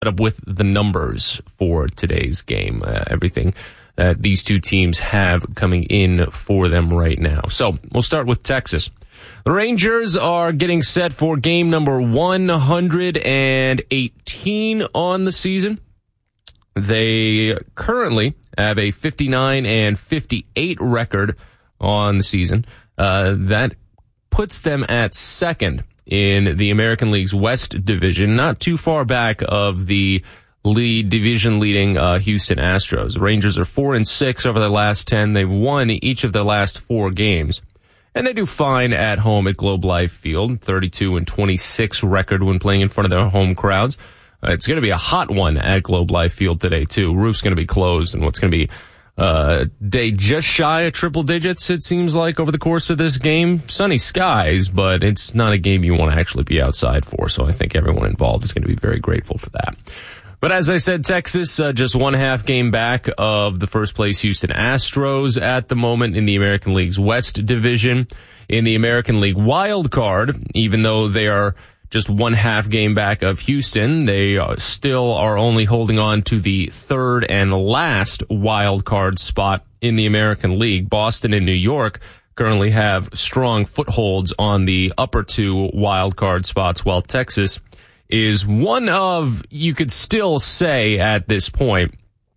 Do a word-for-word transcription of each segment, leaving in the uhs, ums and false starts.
up with the numbers for today's game, uh, everything that these two teams have coming in for them right now. So we'll start with Texas. The Rangers are getting set for game number one hundred eighteen on the season. They currently have a fifty-nine and fifty-eight record on the season. Uh, that puts them at second in the American League's West Division, not too far back of the lead division leading uh, Houston Astros. The Rangers are four and six over their last ten. They've won each of their last four games, and they do fine at home at Globe Life Field. thirty-two and twenty-six record when playing in front of their home crowds. Uh, it's going to be a hot one at Globe Life Field today too. Roof's going to be closed, and what's going to be Uh, day just shy of triple digits, it seems like, over the course of this game. Sunny skies, but it's not a game you want to actually be outside for, so I think everyone involved is going to be very grateful for that. But as I said, Texas, uh, just one half game back of the first place Houston Astros at the moment in the American League's West Division. In the American League wild card, even though they are just one half game back of Houston, they uh, still are only holding on to the third and last wild card spot in the American League. Boston and New York currently have strong footholds on the upper two wild card spots, while Texas is one of, you could still say at this point,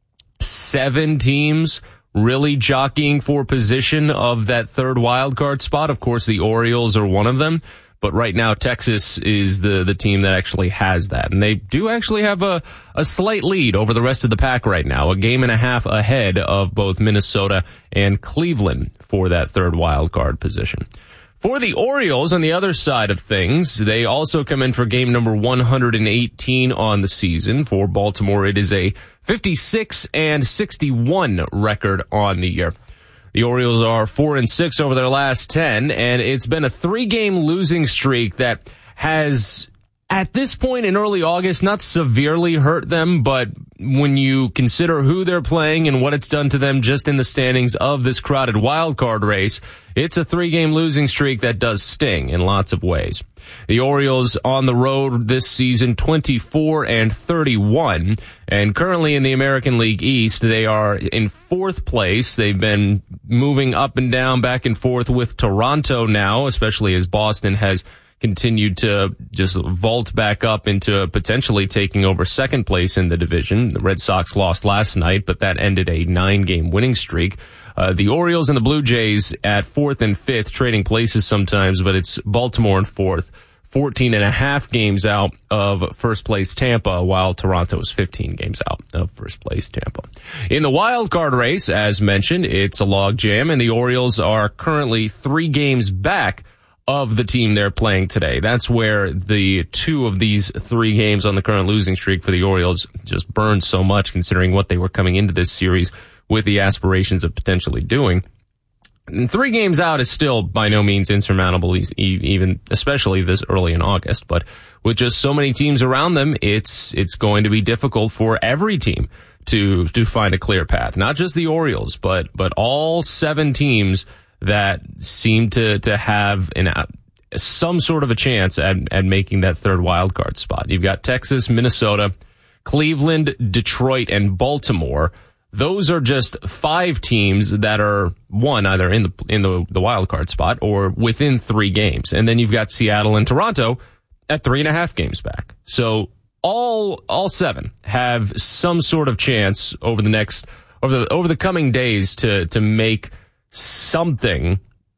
seven teams really jockeying for position of that third wild card spot. Of course, the Orioles are one of them. But right now, Texas is the, the team that actually has that. And they do actually have a, a slight lead over the rest of the pack right now, a game and a half ahead of both Minnesota and Cleveland for that third wild card position. For the Orioles, on the other side of things, they also come in for game number one hundred eighteen on the season. For Baltimore, it is a fifty-six and sixty-one record on the year. The Orioles are four and six over their last ten, and it's been a three-game losing streak that has, at this point in early August, not severely hurt them, but when you consider who they're playing and what it's done to them just in the standings of this crowded wild card race, it's a three-game losing streak that does sting in lots of ways. The Orioles on the road this season, twenty-four and thirty-one, and currently in the American League East, they are in fourth place. They've been moving up and down, back and forth with Toronto now, especially as Boston has continued to just vault back up into potentially taking over second place in the division. The Red Sox lost last night, but that ended a nine-game winning streak. Uh, the Orioles and the Blue Jays at fourth and fifth, trading places sometimes, but it's Baltimore in fourth. fourteen and a half games out of first place Tampa, while Toronto is fifteen games out of first place Tampa. In the wild card race, as mentioned, it's a log jam, and the Orioles are currently three games back of the team they're playing today. That's where the two of these three games on the current losing streak for the Orioles just burned so much, considering what they were coming into this series with the aspirations of potentially doing. And three games out is still by no means insurmountable, even especially this early in August. But with just so many teams around them, it's it's going to be difficult for every team to to find a clear path. Not just the Orioles, but but all seven teams that seem to to have an some sort of a chance at at making that third wild card spot. You've got Texas, Minnesota, Cleveland, Detroit, and Baltimore. Those are just five teams that are, one, either in the in the, the wild card spot or within three games. And then you've got Seattle and Toronto at three and a half games back. So all all seven have some sort of chance over the next over the over the coming days to to make something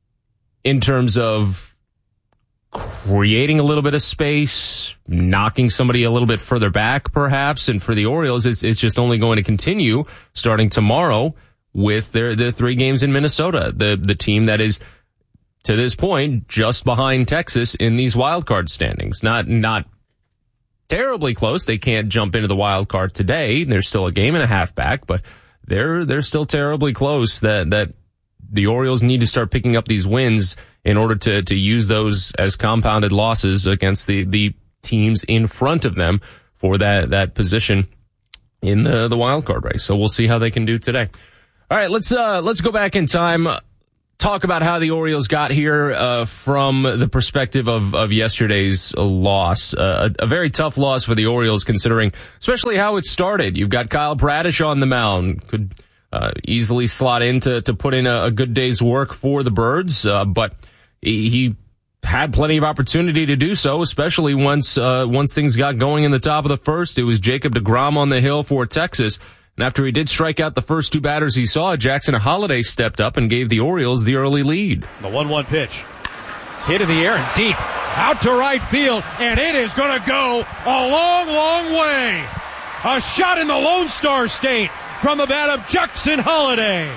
in terms of creating a little bit of space, knocking somebody a little bit further back, perhaps. And for the Orioles, it's, it's just only going to continue starting tomorrow with their, their three games in Minnesota, the, the team that is, to this point, just behind Texas in these wild card standings. Not, not terribly close. They can't jump into the wild card today. They're still a game and a half back, but they're, they're still terribly close that, that the Orioles need to start picking up these wins in order to, to use those as compounded losses against the, the teams in front of them for that, that position in the, the wild card race. So we'll see how they can do today. All right, let's, uh, let's go back in time talk about how the Orioles got here uh, from the perspective of, of yesterday's loss. Uh, a, a very tough loss for the Orioles, considering especially how it started. You've got Kyle Bradish on the mound. Could uh, easily slot in to, to put in a, a good day's work for the Birds, uh, but he, he had plenty of opportunity to do so, especially once uh, once things got going in the top of the first. It was Jacob deGrom on the hill for Texas. And after he did strike out the first two batters he saw, Jackson Holliday stepped up and gave the Orioles the early lead. The one one pitch. Hit in the air and deep. Out to right field, and it is going to go a long, long way. A shot in the Lone Star State from the bat of Jackson Holliday.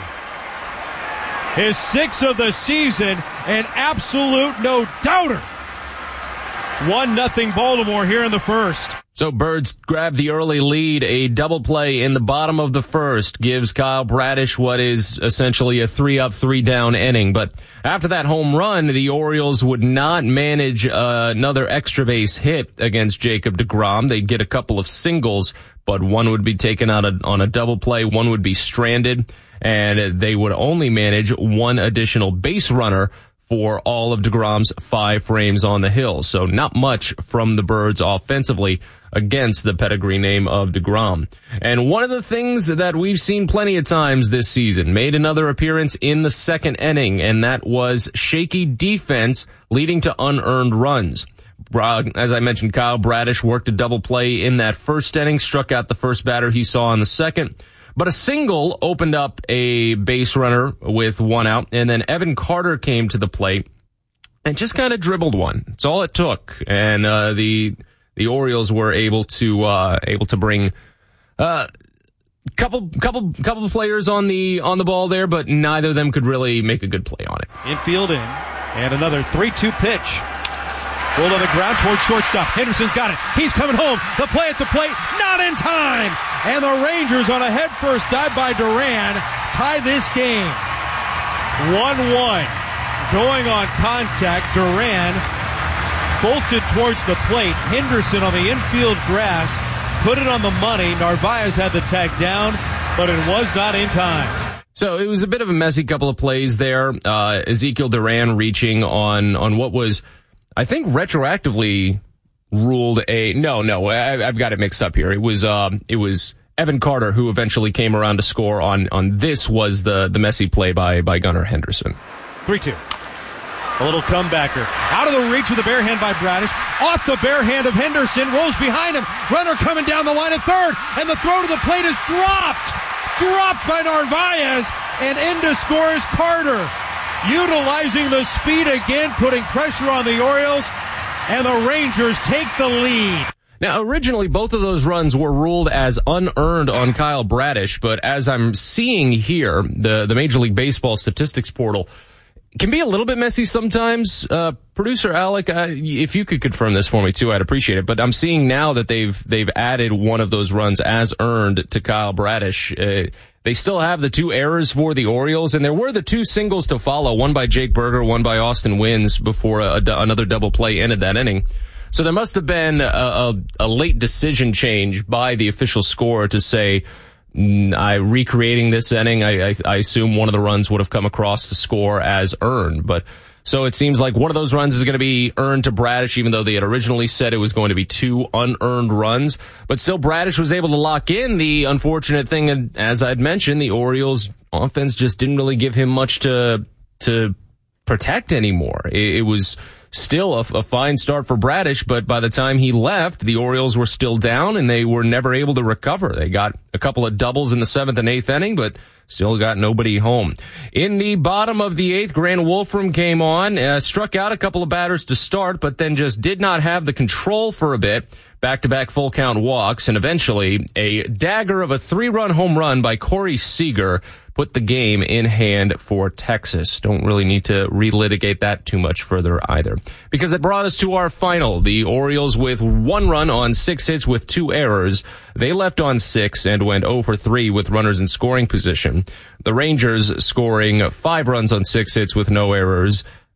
His sixth of the season, an absolute no-doubter. one nothing Baltimore here in the first. So Birds grab the early lead. A double play in the bottom of the first gives Kyle Bradish what is essentially a three-up, three-down inning. But after that home run, the Orioles would not manage uh, another extra base hit against Jacob deGrom. They'd get a couple of singles, but one would be taken out on a double play, one would be stranded, and they would only manage one additional base runner for all of deGrom's five frames on the hill. So not much from the Birds offensively against the pedigree name of deGrom. And one of the things that we've seen plenty of times this season made another appearance in the second inning, and that was shaky defense leading to unearned runs. As I mentioned, Kyle Bradish worked a double play in that first inning, struck out the first batter he saw in the second. But a single opened up a base runner with one out, and then Evan Carter came to the plate and just kind of dribbled one. That's all it took, and uh, the the Orioles were able to uh, able to bring uh, couple couple couple players on the on the ball there, but neither of them could really make a good play on it. Infield in, and another three two pitch. Rolled on the ground towards shortstop. Henderson's got it. He's coming home. The play at the plate, not in time. And the Rangers on a headfirst dive by Duran tie this game. one one. Going on contact. Duran bolted towards the plate. Henderson on the infield grass put it on the money. Narvaez had the tag down, but it was not in time. So it was a bit of a messy couple of plays there. Uh, Ezekiel Duran reaching on, on what was, I think, retroactively ruled a no, no. I, I've got it mixed up here. It was um, it was Evan Carter who eventually came around to score on on this was the the messy play by by Gunnar Henderson. three two. A little comebacker. Out of the reach of the bare hand by Bradish. Off the bare hand of Henderson. Rolls behind him. Runner coming down the line of third. And the throw to the plate is dropped. Dropped by Narvaez. And in to score is Carter. Utilizing the speed again, putting pressure on the Orioles, and the Rangers take the lead. Now, originally, both of those runs were ruled as unearned on Kyle Bradish, but as I'm seeing here, the, the Major League Baseball statistics portal can be a little bit messy sometimes. Uh, producer Alec, uh, if you could confirm this for me too, I'd appreciate it. But I'm seeing now that they've they've added one of those runs as earned to Kyle Bradish. Uh, They still have the two errors for the Orioles, and there were the two singles to follow, one by Jake Berger, one by Austin Wynns, before a, a, another double play ended that inning. So there must have been a, a, a late decision change by the official scorer to say, I recreating this inning, I, I, I assume one of the runs would have come across to score as earned. But so it seems like one of those runs is going to be earned to Bradish, even though they had originally said it was going to be two unearned runs. But still, Bradish was able to lock in. The unfortunate thing, as I'd mentioned, the Orioles offense just didn't really give him much to to protect anymore. It, it was still a, a fine start for Bradish, but by the time he left, the Orioles were still down, and they were never able to recover. They got a couple of doubles in the seventh and eighth inning, but still got nobody home. In the bottom of the eighth, Grant Wolfram came on, uh, struck out a couple of batters to start, but then just did not have the control for a bit. Back-to-back full-count walks, and eventually a dagger of a three-run home run by Corey Seager put the game in hand for Texas. Don't really need to relitigate that too much further either, because it brought us to our final. The Orioles with one run on six hits with two errors. They left on six and went oh for three with runners in scoring position. The Rangers scoring five runs on six hits with no errors.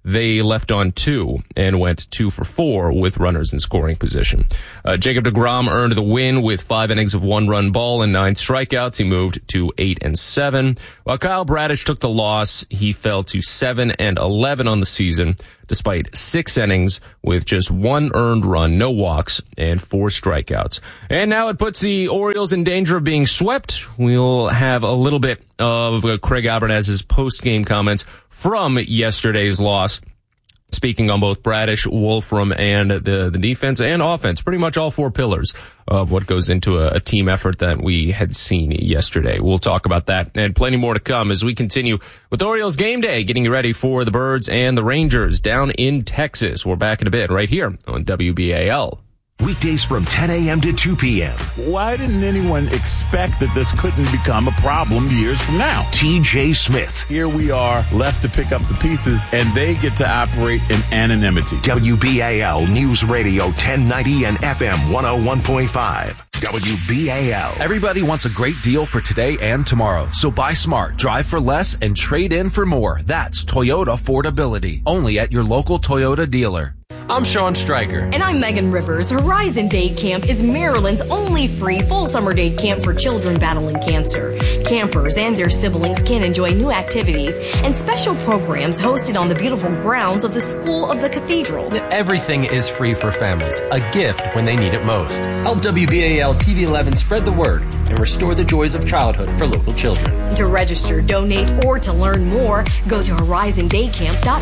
they left on two and went two for four with runners in scoring position. Uh, Jacob deGrom earned the win with five innings of one-run ball and nine strikeouts. He moved to eight and seven. While Kyle Bradish took the loss, he fell to seven and eleven on the season, despite six innings with just one earned run, no walks, and four strikeouts. And now it puts the Orioles in danger of being swept. We'll have a little bit of uh, Craig Abernaz's post-game comments from yesterday's loss, speaking on both Bradish, Wolfram, and the, the defense and offense, pretty much all four pillars of what goes into a, a team effort that we had seen yesterday. We'll talk about that and plenty more to come as we continue with Orioles Game Day, getting you ready for the Birds and the Rangers down in Texas. We're back in a bit right here on W B A L. Weekdays from ten a.m. to two p.m. Why didn't anyone expect that this couldn't become a problem years from now? T J Smith. Here we are, left to pick up the pieces, and they get to operate in anonymity. W B A L News Radio ten ninety and F M one oh one point five. W B A L. Everybody wants a great deal for today and tomorrow. So buy smart, drive for less, and trade in for more. That's Toyota Affordability. Only at your local Toyota dealer. I'm Sean Stryker. And I'm Megan Rivers. Horizon Day Camp is Maryland's only free full summer day camp for children battling cancer. Campers and their siblings can enjoy new activities and special programs hosted on the beautiful grounds of the School of the Cathedral. Everything is free for families, a gift when they need it most. Help W B A L T V eleven spread the word and restore the joys of childhood for local children. To register, donate, or to learn more, go to horizon day camp dot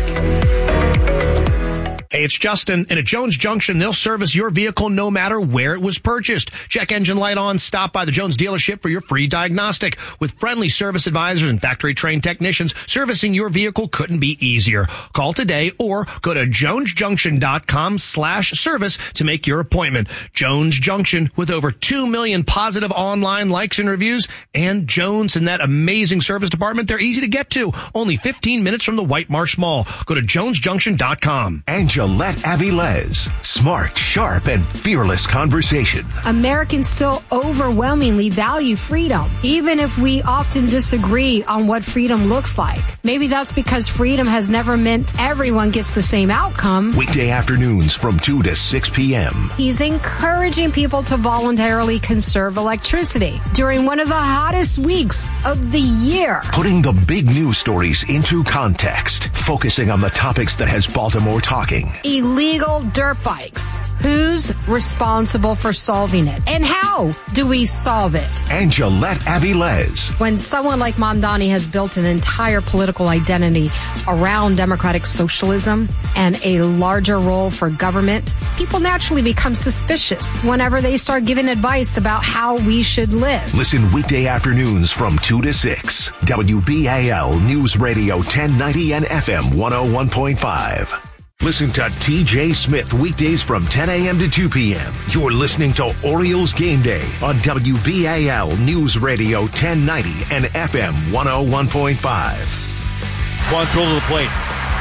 org. Hey, it's Justin, and at Jones Junction, they'll service your vehicle no matter where it was purchased. Check engine light on, stop by the Jones dealership for your free diagnostic. With friendly service advisors and factory-trained technicians, servicing your vehicle couldn't be easier. Call today or go to jones junction dot com slash service to make your appointment. Jones Junction, with over two million positive online likes and reviews, and Jones and that amazing service department, they're easy to get to. Only fifteen minutes from the White Marsh Mall. Go to jones junction dot com. And Gillette Avilés. Smart, sharp, and fearless conversation. Americans still overwhelmingly value freedom, even if we often disagree on what freedom looks like. Maybe that's because freedom has never meant everyone gets the same outcome. Weekday afternoons from two to six p.m. He's encouraging people to voluntarily conserve electricity during one of the hottest weeks of the year. Putting the big news stories into context, focusing on the topics that has Baltimore talking. Illegal dirt bikes. Who's responsible for solving it? And how do we solve it? And Gillette Avilés. When someone like Mamdani has built an entire political identity around democratic socialism and a larger role for government, people naturally become suspicious whenever they start giving advice about how we should live. Listen weekday afternoons from two to six. W B A L News Radio ten ninety and F M one oh one point five. Listen to T J Smith weekdays from ten a.m. to two p.m. You're listening to Orioles Game Day on W B A L News Radio ten ninety and F M one oh one point five. Quantrill to the plate.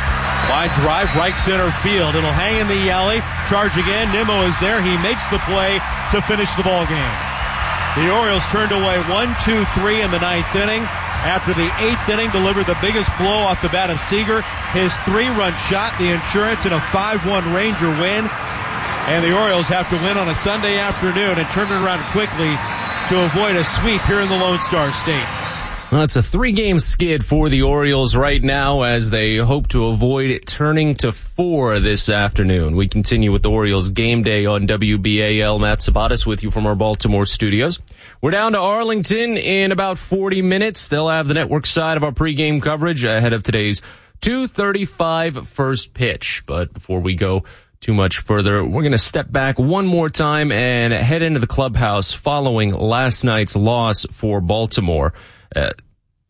Line drive, right center field. It'll hang in the alley. Charge again. Nimmo is there. He makes the play to finish the ball game. The Orioles turned away one, two, three in the ninth inning. After the eighth inning, delivered the biggest blow off the bat of Seager. His three-run shot, the insurance in a five one Ranger win. And the Orioles have to win on a Sunday afternoon and turn it around quickly to avoid a sweep here in the Lone Star State. Well, it's a three-game skid for the Orioles right now as they hope to avoid it turning to four this afternoon. We continue with the Orioles Game Day on W B A L. Matt Sabatis with you from our Baltimore studios. We're down to Arlington in about forty minutes. They'll have the network side of our pregame coverage ahead of today's two thirty-five first pitch. But before we go too much further, we're going to step back one more time and head into the clubhouse following last night's loss for Baltimore. A uh,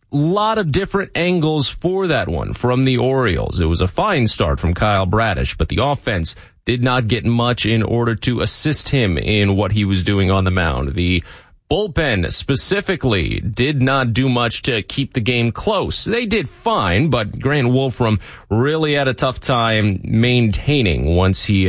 lot of different angles for that one from the Orioles. It was a fine start from Kyle Bradish, but the offense did not get much in order to assist him in what he was doing on the mound. The bullpen specifically did not do much to keep the game close. They did fine, but Grant Wolfram really had a tough time maintaining once he had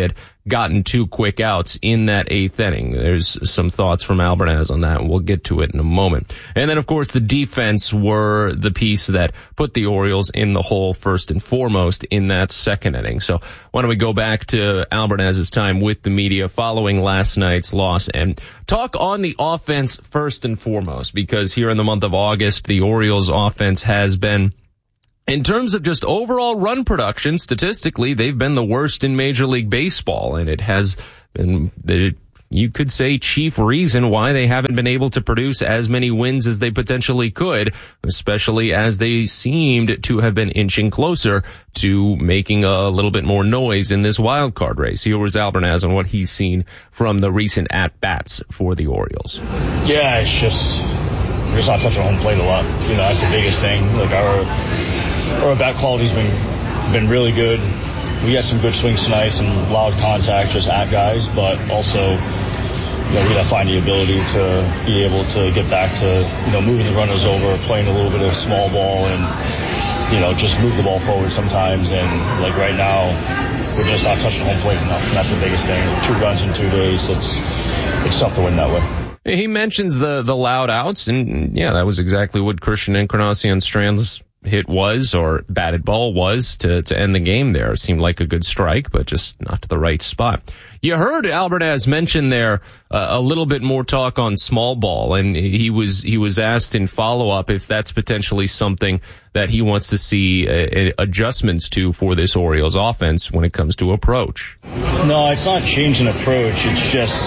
gotten two quick outs in that eighth inning. There's some thoughts from Albernaz on that, and we'll get to it in a moment. And then, of course, the defense were the piece that put the Orioles in the hole first and foremost in that second inning. So why don't we go back to Albernaz's time with the media following last night's loss and talk on the offense first and foremost, because here in the month of August, the Orioles offense has been, in terms of just overall run production, statistically, they've been the worst in Major League Baseball, and it has been, it, you could say, chief reason why they haven't been able to produce as many wins as they potentially could, especially as they seemed to have been inching closer to making a little bit more noise in this wild card race. Here was Albernaz on what he's seen from the recent at-bats for the Orioles. Yeah, it's just... we're just not touching home plate a lot. You know, that's the biggest thing. Like, our our bat quality's been been really good. We got some good swings tonight, some loud contact just at guys, but also, you know, we got to find the ability to be able to get back to, you know, moving the runners over, playing a little bit of small ball, and, you know, just move the ball forward sometimes. And, like, right now, we're just not touching home plate enough, and that's the biggest thing. Two runs in two days, it's, it's tough to win that way. He mentions the, the loud outs, and yeah, that was exactly what Christian Encarnacion Strand's hit was, or batted ball was, to, to end the game there. It seemed like a good strike, but just not to the right spot. You heard Albernaz mention there uh, a little bit more talk on small ball, and he was he was asked in follow-up if that's potentially something that he wants to see uh, adjustments to for this Orioles offense when it comes to approach. No, it's not changing approach. It's just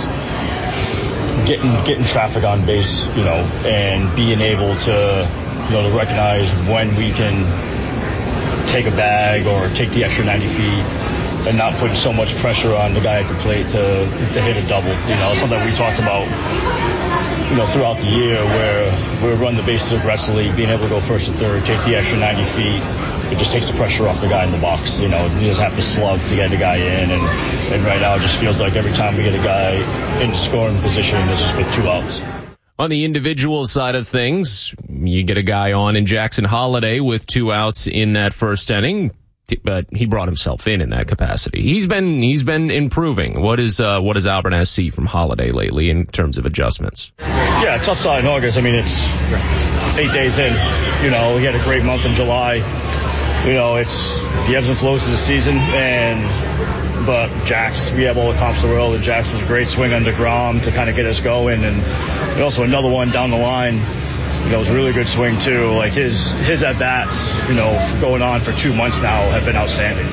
getting getting traffic on base, you know, and being able to, you know, to recognize when we can take a bag or take the extra ninety feet and not putting so much pressure on the guy at the plate to to hit a double. You know, something we talked about, you know, throughout the year, where we run the bases aggressively, being able to go first and third, take the extra ninety feet. It just takes the pressure off the guy in the box. You know, he doesn't have to slug to get the guy in. And, and right now it just feels like every time we get a guy in scoring position, it's just with two outs. On the individual side of things, you get a guy on in Jackson Holliday with two outs in that first inning, but he brought himself in in that capacity. He's been he's been improving. What is uh, what does Albernaz see from Holliday lately in terms of adjustments? Yeah, tough start in August. I mean, it's eight days in. You know, we had a great month in July. You know, it's the ebbs and flows of the season, and but Jax, we have all the comps in the world, and Jax was a great swing on DeGrom to kind of get us going, and, and also another one down the line, you know, it was a really good swing too. Like his his at-bats, you know, going on for two months now have been outstanding.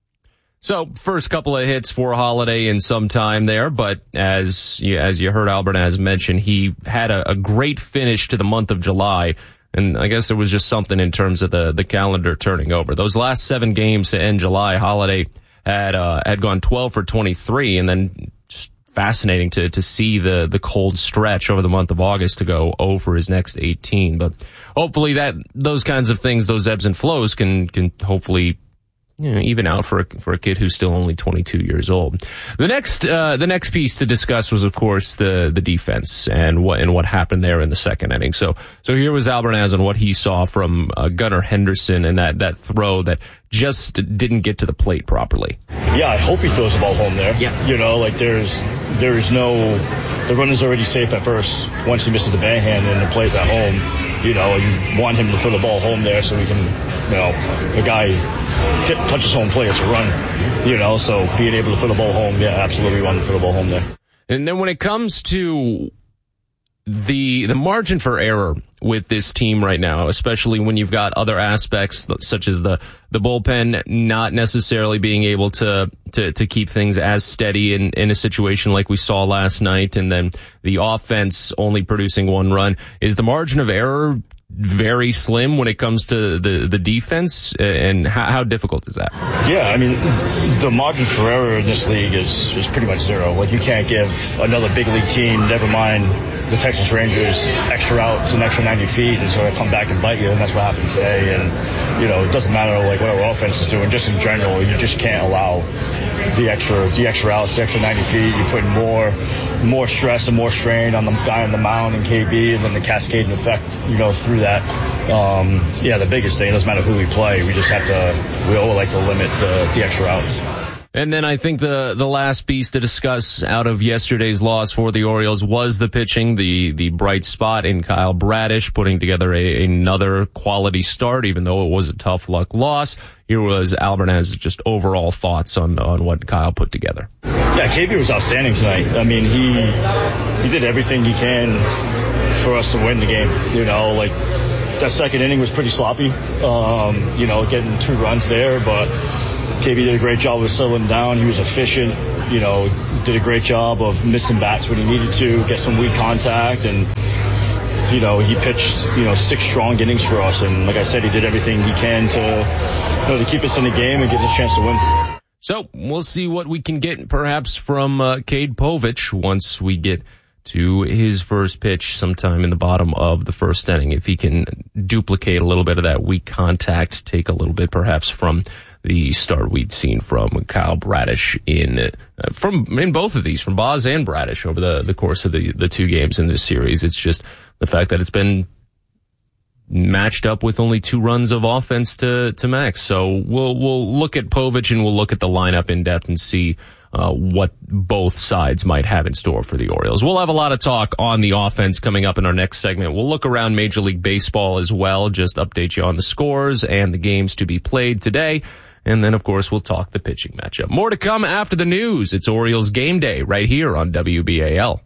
So, first couple of hits for Holliday in some time there, but as you, as you heard Albernaz mention, he had a, a great finish to the month of July. And I guess there was just something in terms of the, the calendar turning over. Those last seven games to end July, Holliday had, uh, had gone twelve for twenty-three, and then just fascinating to, to see the, the cold stretch over the month of August to go oh for his next eighteen. But hopefully that, those kinds of things, those ebbs and flows can, can hopefully, you know, even out for a, for a kid who's still only twenty-two years old. The next, uh, the next piece to discuss was, of course, the, the defense and what, and what happened there in the second inning. So, so here was Albernaz on what he saw from, uh, Gunnar Henderson and that, that throw that just didn't get to the plate properly. Yeah, I hope he throws the ball home there. Yeah. You know, like there's, there's no, the runner's already safe at first once he misses the backhand and the play's at home. You know, you want him to throw the ball home there so we can, you know, the guy get, touches home plate, it's a run, you know, so being able to throw the ball home, yeah, absolutely want to throw the ball home there. And then when it comes to the the margin for error with this team right now, especially when you've got other aspects such as the the bullpen not necessarily being able to to to keep things as steady in in a situation like we saw last night, and then the offense only producing one run, is the margin of error very slim when it comes to the the defense, and how, how difficult is that? Yeah, I mean, the margin for error in this league is is pretty much zero. Like, you can't give another big league team, never mind the Texas Rangers, extra outs and extra ninety feet, and sort of come back and bite you, and that's what happened today. And, you know, it doesn't matter like what our offense is doing, just in general, you just can't allow the extra the extra outs, the extra ninety feet. You're putting more more stress and more strain on the guy on the mound and K B, and then the cascading effect, you know, through that. Um, yeah, the biggest thing, it doesn't matter who we play, we just have to, we always like to limit the, the extra outs. And then I think the, the last piece to discuss out of yesterday's loss for the Orioles was the pitching, the, the bright spot in Kyle Bradish, putting together a, another quality start, even though it was a tough luck loss. Here was Albernez's just overall thoughts on, on what Kyle put together. Yeah, K B was outstanding tonight. I mean, he, he did everything he can for us to win the game. You know, like, that second inning was pretty sloppy, um, you know, getting two runs there, but K B did a great job of settling down. He was efficient, you know, did a great job of missing bats when he needed to, get some weak contact, and, you know, he pitched, you know, six strong innings for us. And like I said, he did everything he can to, you know, to keep us in the game and give us a chance to win. So we'll see what we can get perhaps from uh, Cade Povich once we get to his first pitch sometime in the bottom of the first inning. If he can duplicate a little bit of that weak contact, take a little bit perhaps from the start we'd seen from Kyle Bradish in uh, from in both of these, from Boz and Bradish over the, the course of the, the two games in this series. It's just the fact that it's been matched up with only two runs of offense to, to Max. So we'll we'll look at Povich and we'll look at the lineup in depth and see Uh, what both sides might have in store for the Orioles. We'll have a lot of talk on the offense coming up in our next segment. We'll look around Major League Baseball as well, just update you on the scores and the games to be played today. And then, of course, we'll talk the pitching matchup. More to come after the news. It's Orioles Game Day right here on W B A L.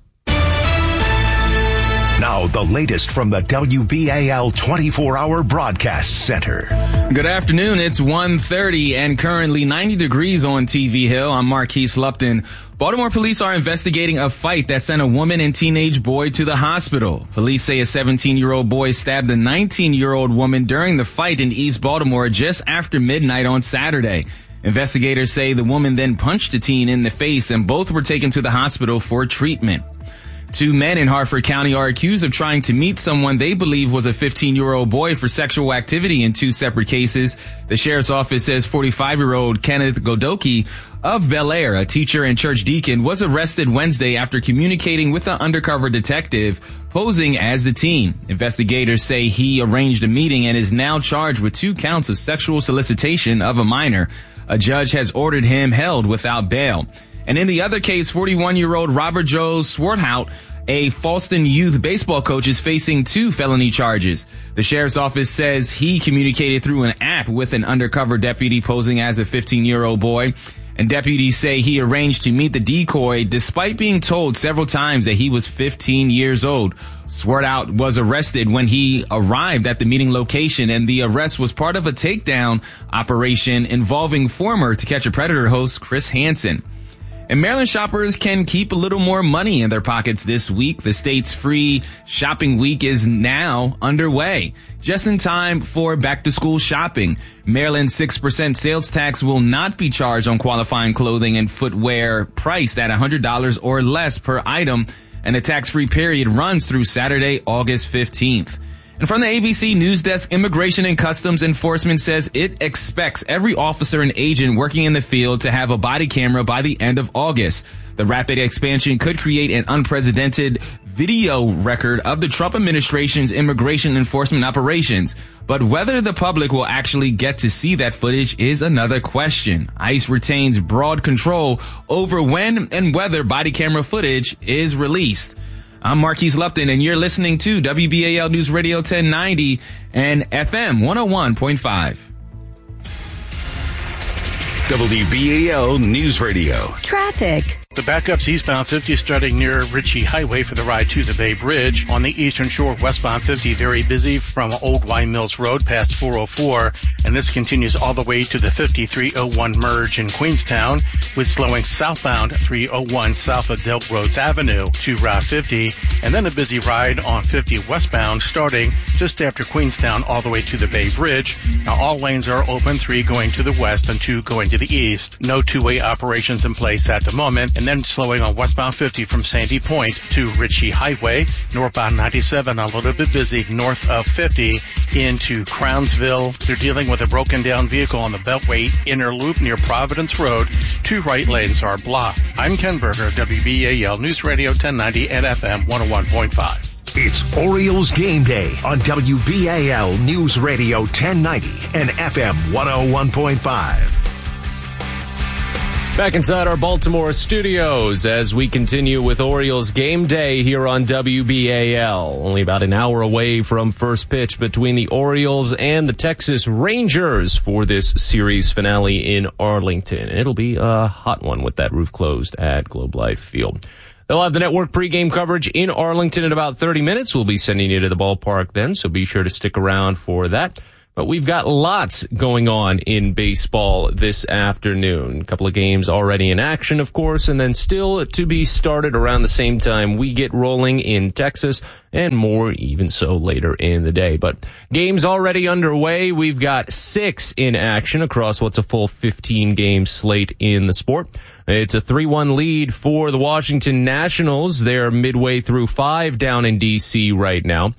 Now, the latest from the W B A L twenty-four hour Broadcast Center. Good afternoon. It's one thirty and currently ninety degrees on T V Hill. I'm Marquise Lupton. Baltimore police are investigating a fight that sent a woman and teenage boy to the hospital. Police say a seventeen-year-old boy stabbed a nineteen-year-old woman during the fight in East Baltimore just after midnight on Saturday. Investigators say the woman then punched the teen in the face and both were taken to the hospital for treatment. Two men in Harford County are accused of trying to meet someone they believe was a fifteen-year-old boy for sexual activity in two separate cases. The sheriff's office says forty-five-year-old Kenneth Godoki of Bel Air, a teacher and church deacon, was arrested Wednesday after communicating with an undercover detective posing as the teen. Investigators say he arranged a meeting and is now charged with two counts of sexual solicitation of a minor. A judge has ordered him held without bail. And in the other case, forty-one-year-old Robert Joe Swarthout, a Falston youth baseball coach, is facing two felony charges. The sheriff's office says he communicated through an app with an undercover deputy posing as a fifteen-year-old boy. And deputies say he arranged to meet the decoy despite being told several times that he was fifteen years old. Swarthout was arrested when he arrived at the meeting location, and the arrest was part of a takedown operation involving former To Catch a Predator host Chris Hansen. And Maryland shoppers can keep a little more money in their pockets this week. The state's free shopping week is now underway. Just in time for back-to-school shopping, Maryland's six percent sales tax will not be charged on qualifying clothing and footwear priced at one hundred dollars or less per item, and the tax-free period runs through Saturday, August fifteenth. And from the A B C News Desk, Immigration and Customs Enforcement says it expects every officer and agent working in the field to have a body camera by the end of August. The rapid expansion could create an unprecedented video record of the Trump administration's immigration enforcement operations. But whether the public will actually get to see that footage is another question. ICE retains broad control over when and whether body camera footage is released. I'm Marquise Lupton, and you're listening to W B A L News Radio ten ninety and F M one oh one point five. W B A L News Radio. Traffic. The backups eastbound fifty starting near Ritchie Highway for the ride to the Bay Bridge. On the eastern shore, westbound fifty very busy from Old Wine Mills Road past four oh four. And this continues all the way to the fifty-three oh one merge in Queenstown, with slowing southbound three oh one south of Delk Roads Avenue to Route fifty. And then a busy ride on fifty westbound starting just after Queenstown all the way to the Bay Bridge. Now all lanes are open, three going to the west and two going to the east. No two-way operations in place at the moment. And then slowing on westbound fifty from Sandy Point to Ritchie Highway. Northbound ninety-seven a little bit busy north of fifty into Crownsville. They're dealing with a broken down vehicle on the Beltway inner loop near Providence Road. Two right lanes are blocked. I'm Ken Berger, W B A L News Radio ten ninety and F M one oh one point five. It's Orioles Game Day on W B A L News Radio ten ninety and F M one oh one point five. Back inside our Baltimore studios as we continue with Orioles game day here on W B A L. Only about an hour away from first pitch between the Orioles and the Texas Rangers for this series finale in Arlington. It'll be a hot one with that roof closed at Globe Life Field. They'll have the network pregame coverage in Arlington in about thirty minutes. We'll be sending you to the ballpark then, so be sure to stick around for that. But we've got lots going on in baseball this afternoon. A couple of games already in action, of course, and then still to be started around the same time we get rolling in Texas, and more even so later in the day. But games already underway. We've got six in action across what's a full fifteen-game slate in the sport. It's a three one lead for the Washington Nationals. They're midway through five down in D C right now.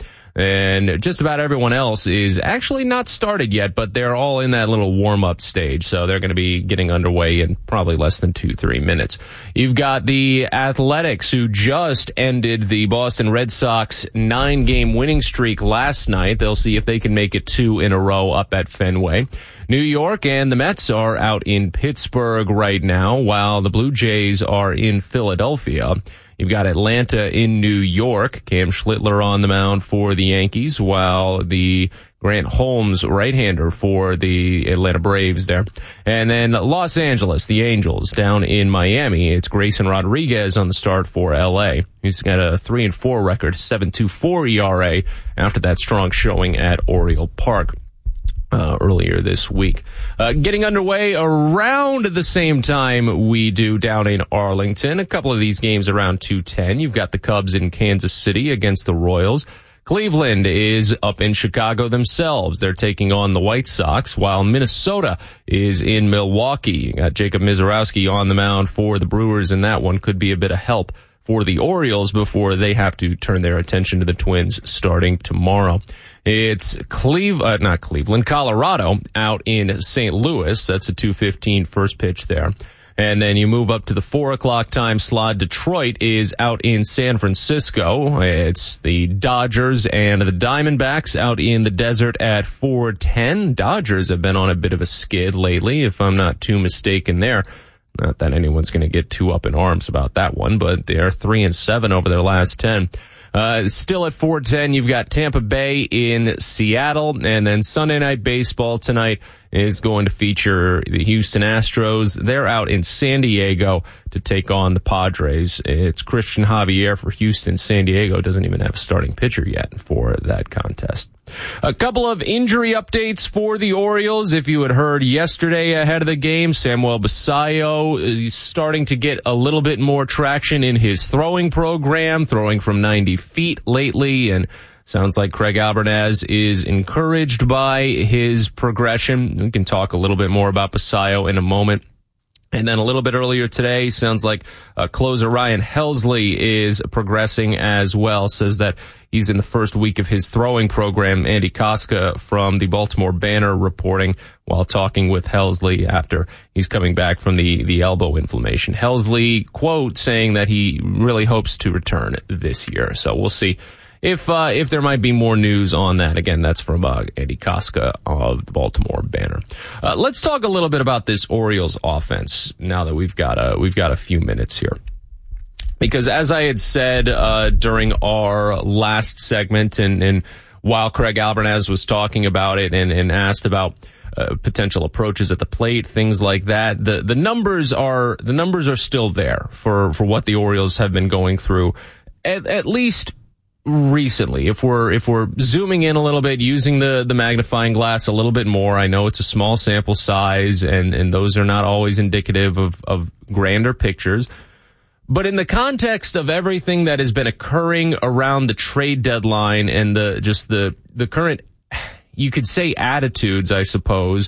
And just about everyone else is actually not started yet, but they're all in that little warm-up stage, so they're going to be getting underway in probably less than two, three minutes. You've got the Athletics, who just ended the Boston Red Sox nine-game winning streak last night. They'll see if they can make it two in a row up at Fenway. New York and the Mets are out in Pittsburgh right now, while the Blue Jays are in Philadelphia. You've got Atlanta in New York. Cam Schlittler on the mound for the Yankees, while the Grant Holmes right-hander for the Atlanta Braves there. And then Los Angeles, the Angels, down in Miami. It's Grayson Rodriguez on the start for L A. He's got a three and four record, seven point two four E R A after that strong showing at Oriole Park. Uh, earlier this week. Uh, getting underway around the same time we do down in Arlington. A couple of these games around two ten. You've got the Cubs in Kansas City against the Royals. Cleveland is up in Chicago themselves. They're taking on the White Sox, while Minnesota is in Milwaukee. You got Jacob Mizorowski on the mound for the Brewers, and that one could be a bit of help for the Orioles before they have to turn their attention to the Twins starting tomorrow. It's Cleve, uh, not Cleveland, Colorado out in Saint Louis. That's a two fifteen first pitch there. And then you move up to the four o'clock time slot. Detroit is out in San Francisco. It's the Dodgers and the Diamondbacks out in the desert at four ten. Dodgers have been on a bit of a skid lately, if I'm not too mistaken there. Not that anyone's going to get too up in arms about that one, but they're three and seven over their last ten. Uh, still at four ten, you've got Tampa Bay in Seattle, and then Sunday Night Baseball tonight is going to feature the Houston Astros. They're out in San Diego to take on the Padres. It's Christian Javier for Houston. San Diego doesn't even have a starting pitcher yet for that contest. A couple of injury updates for the Orioles. If you had heard yesterday ahead of the game, Samuel Basallo is starting to get a little bit more traction in his throwing program, throwing from ninety feet lately, and sounds like Craig Albernaz is encouraged by his progression. We can talk a little bit more about Basallo in a moment. And then a little bit earlier today, sounds like uh, closer Ryan Helsley is progressing as well. Says that he's in the first week of his throwing program. Andy Koska from the Baltimore Banner reporting while talking with Helsley after he's coming back from the, the elbow inflammation. Helsley, quote, saying that he really hopes to return this year. So we'll see if uh, if there might be more news on that. Again, that's from uh, Andy Koska of the Baltimore Banner. Uh, let's talk a little bit about this Orioles offense now that we've got a we've got a few minutes here. Because as I had said uh, during our last segment, and, and while Craig Albernaz was talking about it and, and asked about uh, potential approaches at the plate, things like that, the the numbers are the numbers are still there for for what the Orioles have been going through, at, at least recently. If we're if we're zooming in a little bit, using the the magnifying glass a little bit more, I know it's a small sample size, and and those are not always indicative of of grander pictures. But in the context of everything that has been occurring around the trade deadline and the just the the current, you could say, attitudes, I suppose,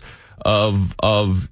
of of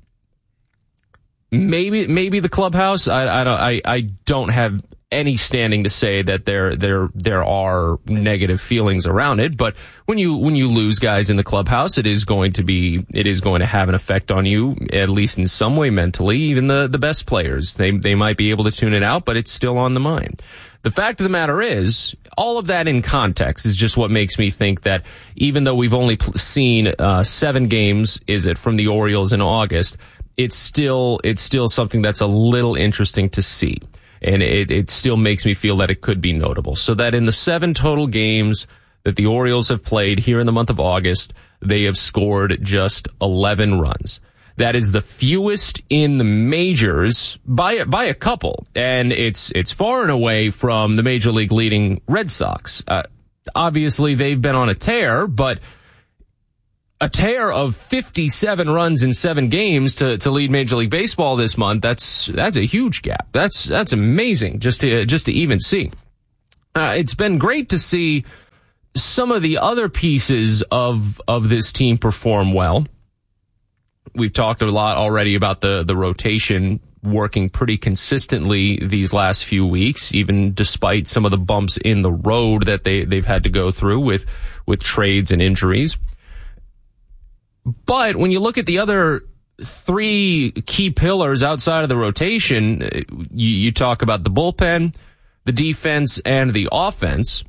maybe maybe the clubhouse. I I don't I, I don't have any standing to say that there there there are negative feelings around it, but when you when you lose guys in the clubhouse, it is going to be it is going to have an effect on you, at least in some way mentally. Even the the best players, they they might be able to tune it out, but it's still on the mind. The fact of the matter is, all of that in context is just what makes me think that even though we've only pl- seen uh, seven games, is it, from the Orioles in August, it's still it's still something that's a little interesting to see. And it, it still makes me feel that it could be notable. So that in the seven total games that the Orioles have played here in the month of August, they have scored just eleven runs. That is the fewest in the majors by by a couple, and it's it's far and away from the Major League leading Red Sox. Uh, obviously, they've been on a tear, but a tear of fifty-seven runs in seven games to, to lead Major League Baseball this month, that's that's a huge gap. That's that's amazing just to just to even see. Uh, it's been great to see some of the other pieces of of this team perform well. We've talked a lot already about the the rotation working pretty consistently these last few weeks, even despite some of the bumps in the road that they they've had to go through with with trades and injuries. But when you look at the other three key pillars outside of the rotation, you, you talk about the bullpen, the defense, and the offense.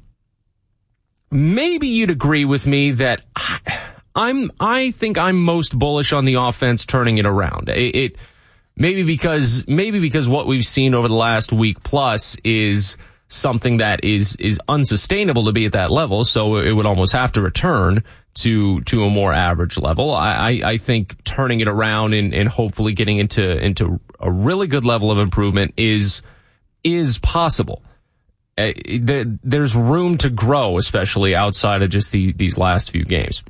Maybe you'd agree with me that I'm, I think I'm most bullish on the offense turning it around. It, it maybe because, maybe because what we've seen over the last week plus is something that is, is unsustainable to be at that level. So it would almost have to return to to a more average level. I, I, I think turning it around and, and hopefully getting into into a really good level of improvement is is possible. Uh, the, there's room to grow, especially outside of just the, these last few games.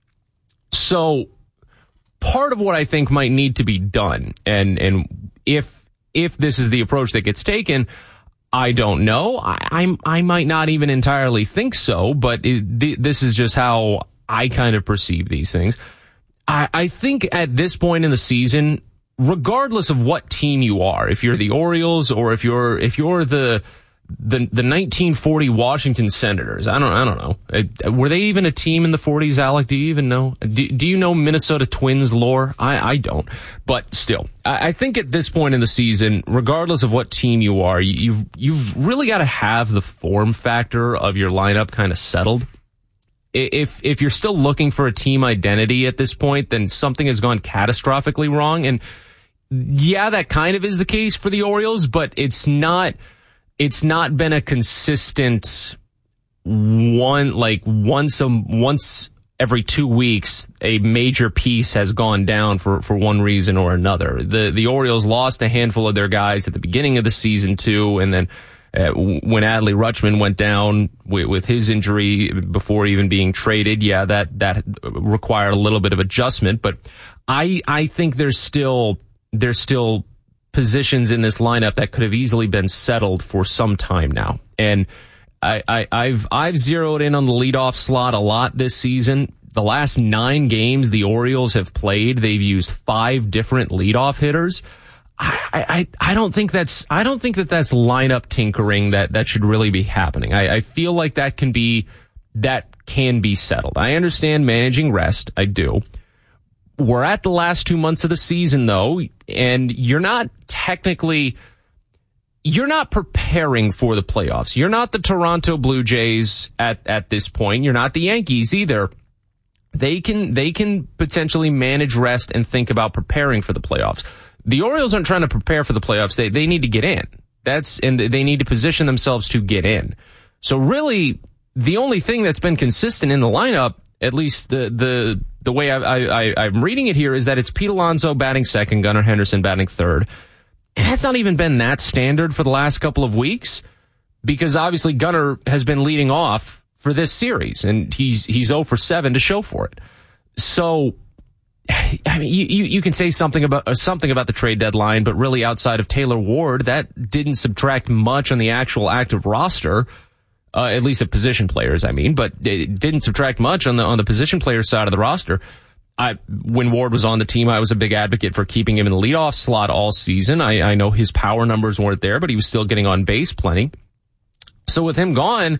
So part of what I think might need to be done, and and if if this is the approach that gets taken, I don't know. I I'm, I might not even entirely think so, but it, th- this is just how I kind of perceive these things. I, I think at this point in the season, regardless of what team you are, if you're the Orioles or if you're if you're the the the nineteen forty Washington Senators, I don't I don't know. Were they even a team in the forties, Alec? Do you even know? Do, do you know Minnesota Twins lore? I, I don't. But still, I, I think at this point in the season, regardless of what team you are, you've you've really got to have the form factor of your lineup kind of settled. If if you're still looking for a team identity at this point, then something has gone catastrophically wrong. And yeah, that kind of is the case for the Orioles, but it's not it's not been a consistent one, like once a, once every two weeks, a major piece has gone down for, for one reason or another. The the Orioles lost a handful of their guys at the beginning of the season too, and then Uh, when Adley Rutschman went down with, with his injury before even being traded, yeah, that, that required a little bit of adjustment. But I, I think there's still, there's still positions in this lineup that could have easily been settled for some time now. And I, I, I've, I've zeroed in on the leadoff slot a lot this season. The last nine games the Orioles have played, they've used five different leadoff hitters. I, I, I don't think that's, I don't think that that's lineup tinkering that, that should really be happening. I, I feel like that can be, that can be settled. I understand managing rest. I do. We're at the last two months of the season though, and you're not technically, you're not preparing for the playoffs. You're not the Toronto Blue Jays at, at this point. You're not the Yankees either. They can, they can potentially manage rest and think about preparing for the playoffs. The Orioles aren't trying to prepare for the playoffs. They they need to get in. That's and they need to position themselves to get in. So really, the only thing that's been consistent in the lineup, at least the the the way I, I, I I'm reading it here, is that it's Pete Alonso batting second, Gunnar Henderson batting third. And that's not even been that standard for the last couple of weeks, because obviously Gunnar has been leading off for this series, and he's he's zero for seven to show for it. So, I mean, you, you, you can say something about uh, something about the trade deadline, but really outside of Taylor Ward, that didn't subtract much on the actual active roster, uh, at least of position players, I mean, but it didn't subtract much on the on the position player side of the roster. I, when Ward was on the team, I was a big advocate for keeping him in the leadoff slot all season. I, I know his power numbers weren't there, but he was still getting on base plenty. So with him gone,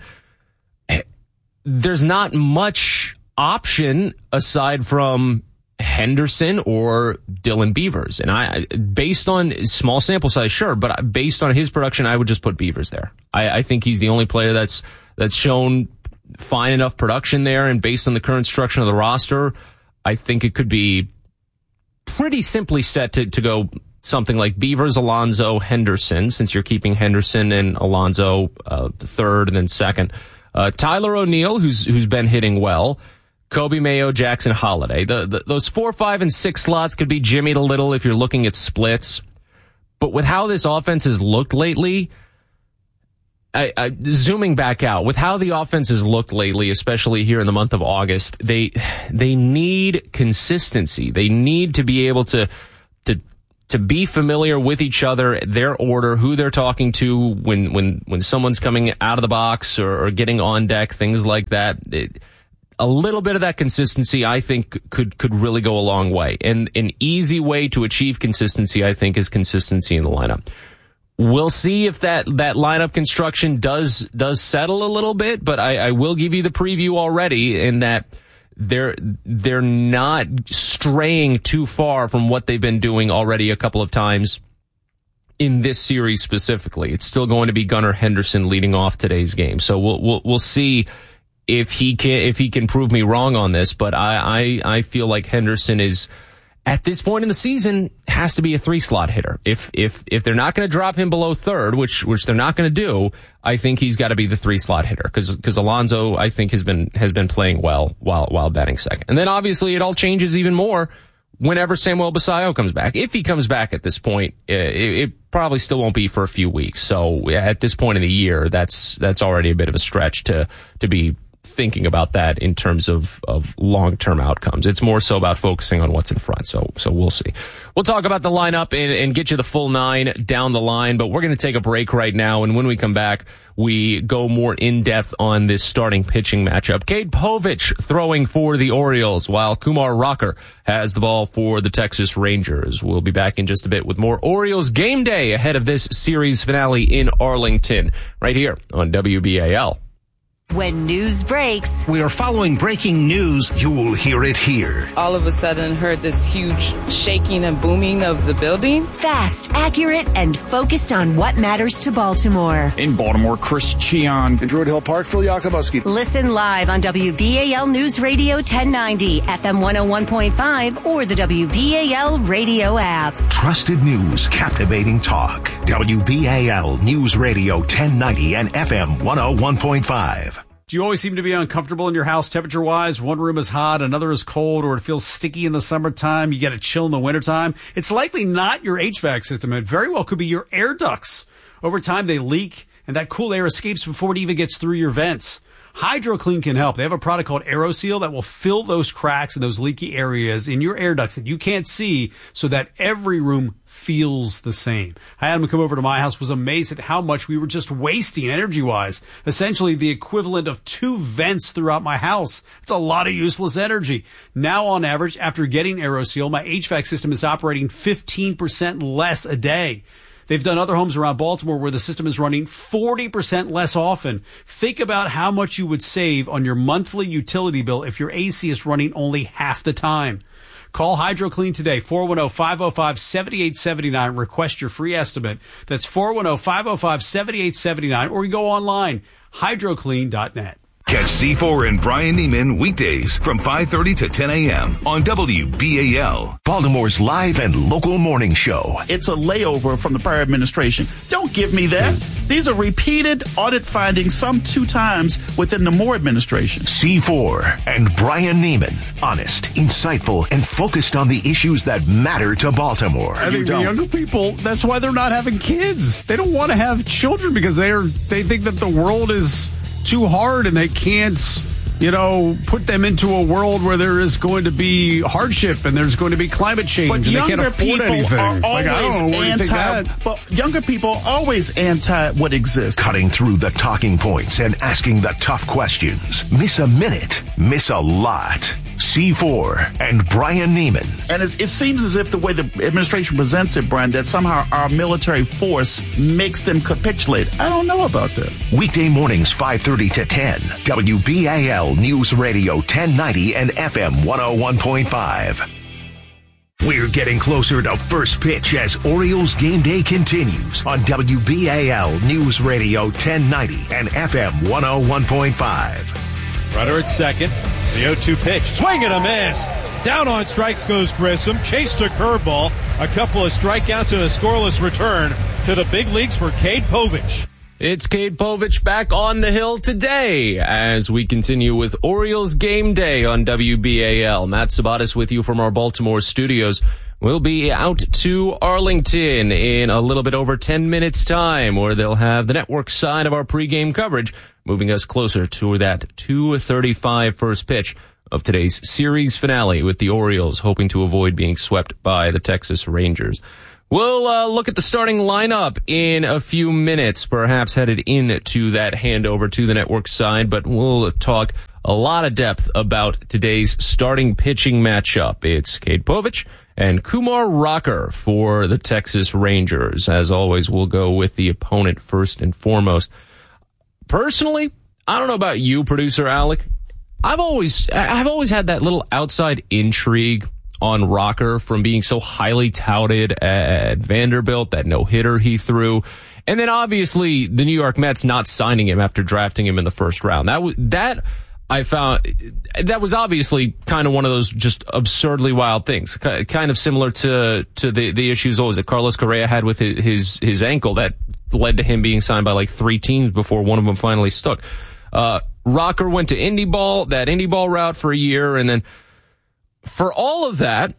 there's not much option aside from Henderson or Dylan Beavers. And I, based on small sample size, sure, but based on his production, I would just put Beavers there. I, I think he's the only player that's, that's shown fine enough production there. And based on the current structure of the roster, I think it could be, pretty simply set to, to go something like Beavers, Alonso, Henderson, since you're keeping Henderson and Alonso uh, third and then second. Uh, Tyler O'Neill, who's who's been hitting well. Kobe Mayo, Jackson Holiday. The, the, those four, five, and six slots could be jimmied a little if you're looking at splits. But with how this offense has looked lately, I, I, zooming back out, with how the offense has looked lately, especially here in the month of August, they they need consistency. They need to be able to to to be familiar with each other, their order, who they're talking to when when when someone's coming out of the box or, or getting on deck, things like that. It, a little bit of that consistency, I think, could could really go a long way. And an easy way to achieve consistency, I think, is consistency in the lineup. We'll see if that, that lineup construction does does settle a little bit, but I, I will give you the preview already in that they're they're not straying too far from what they've been doing already a couple of times in this series specifically. It's still going to be Gunnar Henderson leading off today's game, so we'll we'll, we'll see if he can if he can prove me wrong on this. But I I, I feel like Henderson is, at this point in the season, has to be a three slot hitter. If if if they're not going to drop him below third, which which they're not going to do, I think he's got to be the three slot hitter because because Alonso, I think, has been has been playing well while while batting second. And then obviously it all changes even more whenever Samuel Basallo comes back. If he comes back at this point, it, it probably still won't be for a few weeks. So at this point in the year, that's that's already a bit of a stretch to to be thinking about that in terms of, of long-term outcomes. It's more so about focusing on what's in front. So, so we'll see. We'll talk about the lineup and, and get you the full nine down the line, but we're going to take a break right now. And when we come back, we go more in depth on this starting pitching matchup. Cade Povich throwing for the Orioles while Kumar Rocker has the ball for the Texas Rangers. We'll be back in just a bit with more Orioles game day ahead of this series finale in Arlington right here on W B A L. When news breaks, we are following breaking news. You'll hear it here. All of a sudden heard this huge shaking and booming of the building. Fast, accurate, and focused on what matters to Baltimore. In Baltimore, Chris Cheon. In Druid Hill Park, Phil Yakobuski. Listen live on W B A L News Radio ten ninety, F M one oh one point five, or the W B A L radio app. Trusted news, captivating talk. W B A L News Radio ten ninety and F M one oh one point five. Do you always seem to be uncomfortable in your house temperature-wise? One room is hot, another is cold, or it feels sticky in the summertime. You get a chill in the wintertime. It's likely not your H V A C system. It very well could be your air ducts. Over time, they leak, and that cool air escapes before it even gets through your vents. HydroClean can help. They have a product called AeroSeal that will fill those cracks and those leaky areas in your air ducts that you can't see so that every room feels the same. I had him come over to my house, was amazed at how much we were just wasting energy-wise. Essentially the equivalent of two vents throughout my house. It's a lot of useless energy. Now, on average, after getting AeroSeal, my H V A C system is operating fifteen percent less a day. They've done other homes around Baltimore where the system is running forty percent less often. Think about how much you would save on your monthly utility bill if your A C is running only half the time. Call HydroClean today, four one zero, five zero five, seven eight seven nine. Request your free estimate. That's four one zero, five zero five, seven eight seven nine. Or you go online, hydroclean dot net. Catch C four and Brian Neiman weekdays from five thirty to ten a.m. on W B A L, Baltimore's live and local morning show. It's a layover from the prior administration. Don't give me that. These are repeated audit findings, some two times within the Moore administration. C four and Brian Neiman, honest, insightful, and focused on the issues that matter to Baltimore. I think the younger people, that's why they're not having kids. They don't want to have children because they're they think that the world is too hard and they can't, you know, put them into a world where there is going to be hardship and there's going to be climate change but and they can't afford anything. Are always like, I don't know, what anti, do you think that? But younger people are always anti what exists. Cutting through the talking points and asking the tough questions. Miss a minute, miss a lot. C four and Brian Neiman. And it, it seems as if the way the administration presents it, Brian, that somehow our military force makes them capitulate. I don't know about that. Weekday mornings, five thirty to ten. W B A L News Radio ten ninety and F M one oh one point five. We're getting closer to first pitch as Orioles game day continues on W B A L News Radio ten ninety and F M one oh one point five. Runner at second. The oh two pitch. Swing and a miss. Down on strikes goes Grissom. Chased a curveball. A couple of strikeouts and a scoreless return to the big leagues for Cade Povich. It's Cade Povich back on the hill today as we continue with Orioles Game Day on W B A L. Matt Sabatis with you from our Baltimore studios. We'll be out to Arlington in a little bit over ten minutes time, where they'll have the network side of our pregame coverage, moving us closer to that two thirty-five first pitch of today's series finale, with the Orioles hoping to avoid being swept by the Texas Rangers. We'll uh, look at the starting lineup in a few minutes, perhaps headed into that handover to the network side, but we'll talk a lot of depth about today's starting pitching matchup. It's Cade Povich and Kumar Rocker for the Texas Rangers. As always, we'll go with the opponent first and foremost. Personally, I don't know about you, producer Alec. I've always, I've always had that little outside intrigue on Rocker from being so highly touted at Vanderbilt, that no-hitter he threw. And then obviously the New York Mets not signing him after drafting him in the first round. That was, that I found, that was obviously kind of one of those just absurdly wild things. Kind of similar to, to the, the issues, what was it, Carlos Correa had with his, his, his ankle that led to him being signed by like three teams before one of them finally stuck. Uh, Rocker went to Indy Ball, that Indy Ball route for a year, and then for all of that,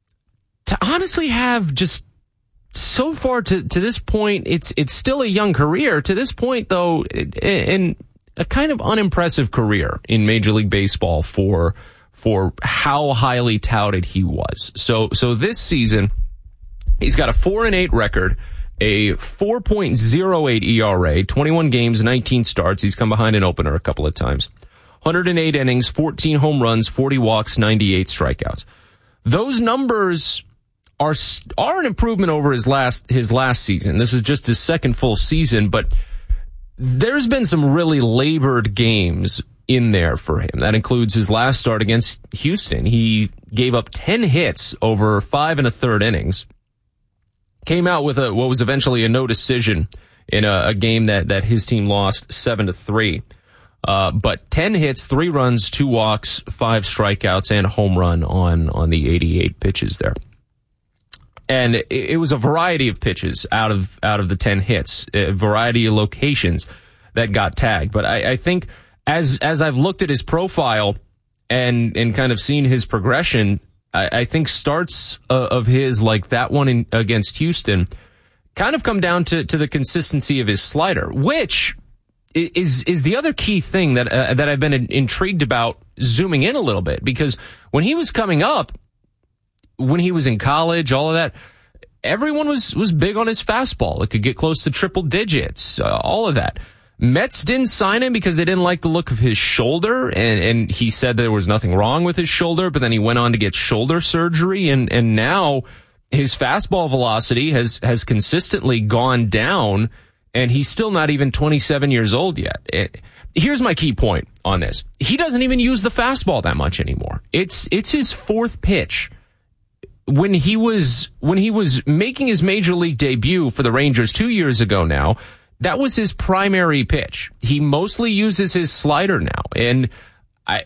to honestly have just so far to, to this point, it's it's still a young career. To this point, though, in a kind of unimpressive career in Major League Baseball for for how highly touted he was. So so this season, he's got a four and eight record, a four point oh eight E R A, twenty-one games, nineteen starts. He's come behind an opener a couple of times. one hundred eight innings, fourteen home runs, forty walks, ninety-eight strikeouts. Those numbers are are an improvement over his last his last season. This is just his second full season, but there's been some really labored games in there for him. That includes his last start against Houston. He gave up ten hits over five and a third innings. Came out with a what was eventually a no decision in a, a game that that his team lost seven to three. Uh, but ten hits, three runs, two walks, five strikeouts, and a home run on, on the eighty-eight pitches there. And it, it was a variety of pitches out of, out of the ten hits, a variety of locations that got tagged. But I, I think as, as I've looked at his profile and, and kind of seen his progression, I, I think starts uh, of his, like that one in, against Houston, kind of come down to, to the consistency of his slider, which is is the other key thing that uh, that I've been intrigued about zooming in a little bit, because when he was coming up, when he was in college, all of that, everyone was was big on his fastball. It could get close to triple digits, uh, all of that. Mets didn't sign him because they didn't like the look of his shoulder, and and he said there was nothing wrong with his shoulder, but then he went on to get shoulder surgery, and and now his fastball velocity has has consistently gone down. And he's still not even twenty-seven years old yet. It, here's my key point on this. He doesn't even use the fastball that much anymore. It's, it's his fourth pitch. When he was, when he was making his major league debut for the Rangers two years ago now, that was his primary pitch. He mostly uses his slider now. And I,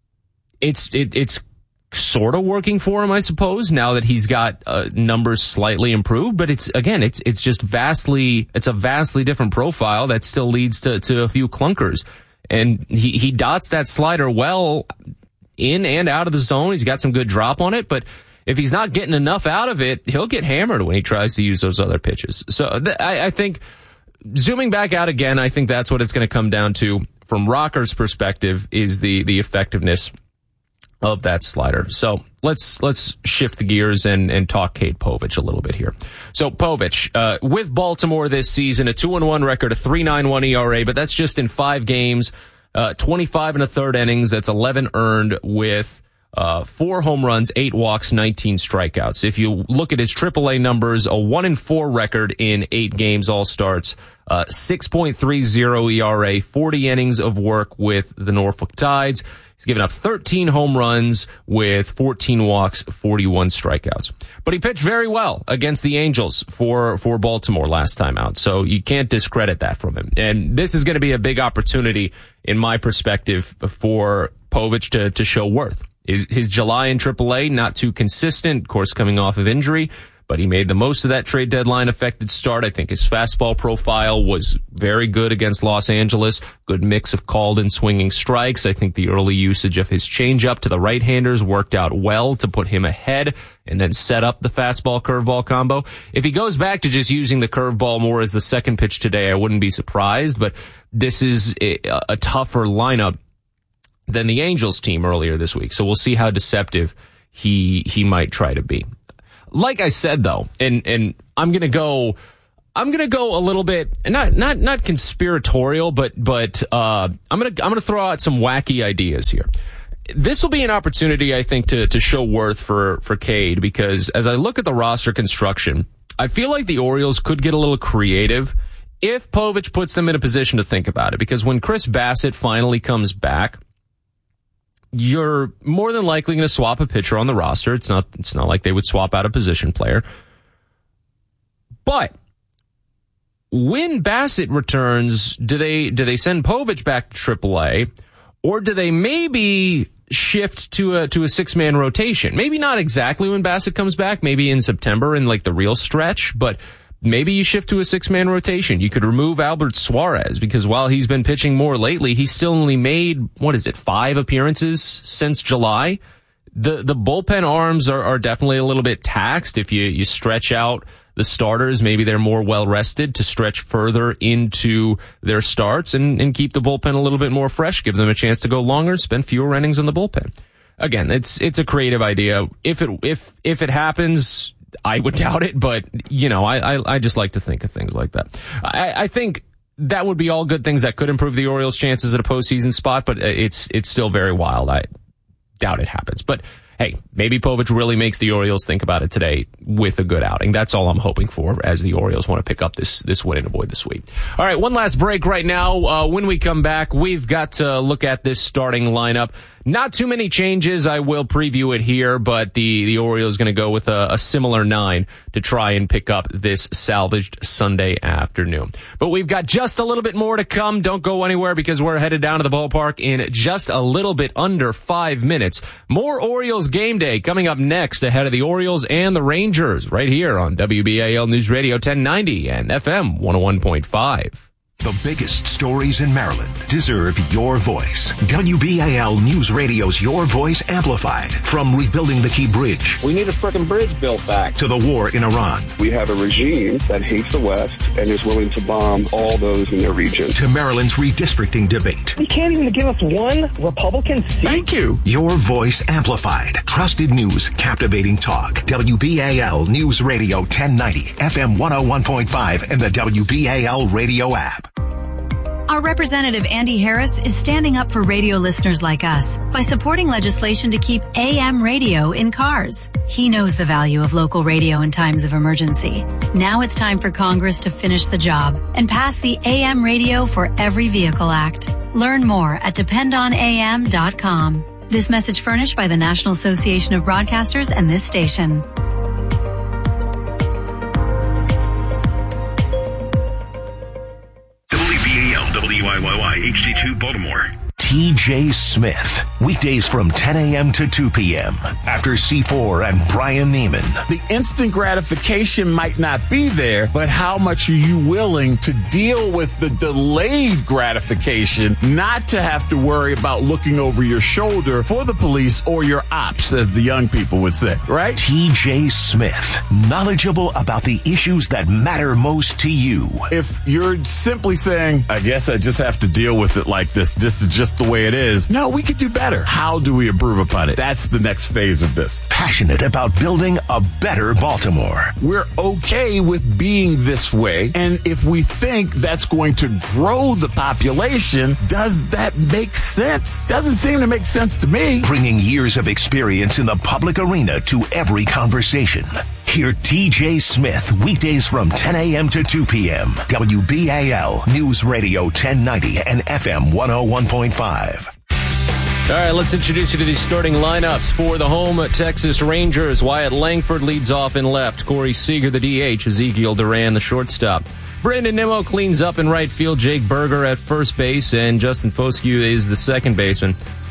it's, it, it's sort of working for him, I suppose, now that he's got uh, numbers slightly improved. But it's, again, it's it's just vastly, it's a vastly different profile that still leads to, to a few clunkers. And he, he dots that slider well in and out of the zone. He's got some good drop on it, but if he's not getting enough out of it, he'll get hammered when he tries to use those other pitches. So th- I, I think, zooming back out again, I think that's what it's going to come down to from Rocker's perspective, is the the effectiveness of that slider. So let's let's shift the gears and, and talk Cade Povich a little bit here. So Povich, uh, with Baltimore this season, a two and one record, a three point nine one E R A, but that's just in five games, uh, twenty-five and a third innings. That's eleven earned with uh, four home runs, eight walks, nineteen strikeouts. If you look at his triple A numbers, a one and four record in eight games, all starts, uh, six point three oh E R A, forty innings of work with the Norfolk Tides. He's given up thirteen home runs with fourteen walks, forty-one strikeouts. But he pitched very well against the Angels for, for Baltimore last time out. So you can't discredit that from him. And this is going to be a big opportunity, in my perspective, for Povich to, to show worth. His, his July in triple A, not too consistent, of course, coming off of injury, but he made the most of that trade deadline affected start. I think his fastball profile was very good against Los Angeles. Good mix of called and swinging strikes. I think the early usage of his changeup to the right-handers worked out well to put him ahead and then set up the fastball curveball combo. If he goes back to just using the curveball more as the second pitch today, I wouldn't be surprised, but this is a, a tougher lineup than the Angels team earlier this week. So we'll see how deceptive he he might try to be. Like I said, though, and, and I'm going to go, I'm going to go a little bit, not, not, not conspiratorial, but, but, uh, I'm going to, I'm going to throw out some wacky ideas here. This will be an opportunity, I think, to, to show worth for, for Cade, because as I look at the roster construction, I feel like the Orioles could get a little creative if Povich puts them in a position to think about it, because when Chris Bassett finally comes back, you're more than likely going to swap a pitcher on the roster. It's not, it's not like they would swap out a position player. But when Bassett returns, do they, do they send Povich back to triple A, or do they maybe shift to a, to a six-man rotation? Maybe not exactly when Bassett comes back, maybe in September in like the real stretch, but maybe you shift to a six-man rotation. You could remove Albert Suarez, because while he's been pitching more lately, he's still only made, what is it, five appearances since July. The the bullpen arms are, are definitely a little bit taxed. If you, you stretch out the starters, maybe they're more well-rested to stretch further into their starts and, and keep the bullpen a little bit more fresh, give them a chance to go longer, spend fewer innings in the bullpen. Again, it's it's a creative idea. If it if if it happens, I would doubt it, but, you know, I, I, I just like to think of things like that. I, I think that would be all good things that could improve the Orioles' chances at a postseason spot, but it's, it's still very wild. I doubt it happens. But, hey, maybe Povich really makes the Orioles think about it today with a good outing. That's all I'm hoping for as the Orioles want to pick up this, this win and avoid the sweep. All right, one last break right now. Uh, when we come back, we've got to look at this starting lineup. Not too many changes. I will preview it here, but the, the Orioles going to go with a, a similar nine to try and pick up this salvaged Sunday afternoon. But we've got just a little bit more to come. Don't go anywhere, because we're headed down to the ballpark in just a little bit under five minutes. More Orioles game day coming up next ahead of the Orioles and the Rangers right here on W B A L News Radio ten ninety and F M one oh one point five. The biggest stories in Maryland deserve your voice. W B A L News Radio's Your Voice Amplified. From rebuilding the Key Bridge. We need a frickin' bridge built back. To the war in Iran. We have a regime that hates the West and is willing to bomb all those in their region. To Maryland's redistricting debate. You can't even give us one Republican seat. Thank you. Your Voice Amplified. Trusted news, captivating talk. W B A L News Radio ten ninety, F M one oh one point five, and the W B A L radio app. Our Representative Andy Harris is standing up for radio listeners like us by supporting legislation to keep A M radio in cars. He knows the value of local radio in times of emergency. Now it's time for Congress to finish the job and pass the A M Radio for Every Vehicle Act. Learn more at depend on A M dot com. This message furnished by the National Association of Broadcasters and this station. W I Y Y H D two Baltimore. T J Smith. Weekdays from ten a.m. to two p.m. After C four and Brian Neiman. The instant gratification might not be there, but how much are you willing to deal with the delayed gratification, not to have to worry about looking over your shoulder for the police or your ops, as the young people would say, right? T J Smith. Knowledgeable about the issues that matter most to you. If you're simply saying, I guess I just have to deal with it like this, this is just the way it is. No, we could do better. How do we improve upon it? That's the next phase of this. Passionate about building a better Baltimore. We're okay with being this way. And if we think that's going to grow the population, does that make sense? Doesn't seem to make sense to me. Bringing years of experience in the public arena to every conversation. Hear T J Smith weekdays from ten a.m. to two p.m. W B A L News Radio ten ninety and F M one oh one point five. All right, let's introduce you to these starting lineups for the home Texas Rangers. Wyatt Langford leads off in left. Corey Seager, the D H. Ezekiel Duran, the shortstop. Brandon Nimmo cleans up in right field. Jake Berger at first base, and Justin Foscue is the second baseman.